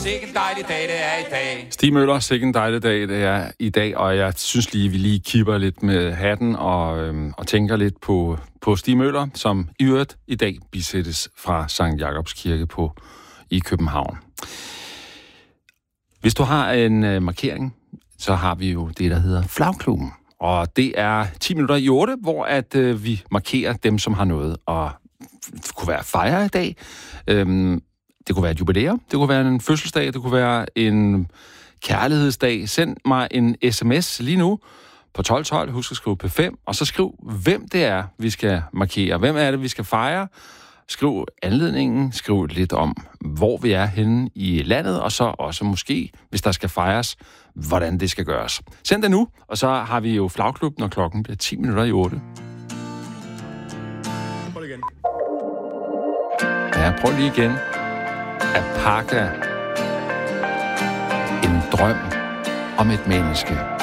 Sikke en dejlig dag, det er i dag. Stig Møller, sikke en dejlig dag, det er i dag, og jeg synes vi lige kipper lidt med hatten og tænker lidt på Stig Møller, som i øvrigt i dag bisættes fra Sankt Jakobs Kirke i København. Hvis du har en markering, så har vi jo det, der hedder Flagklubben. Og det er 10 minutter i 8, hvor vi markerer dem, som har noget. Og det kunne være fejre i dag. Det kunne være et jubilæum. Det kunne være en fødselsdag. Det kunne være en kærlighedsdag. Send mig en sms lige nu på 1212. Husk at skrive P5. Og så skriv, hvem det er, vi skal markere. Hvem er det, vi skal fejre? Skriv anledningen. Skriv lidt om, hvor vi er henne i landet. Og så også måske, hvis der skal fejres, hvordan det skal gøres. Send det nu, og så har vi jo Flagklub, når klokken bliver 10 minutter i 8. Prøv igen. Ja, prøv lige igen. At pakke en drøm om et menneske.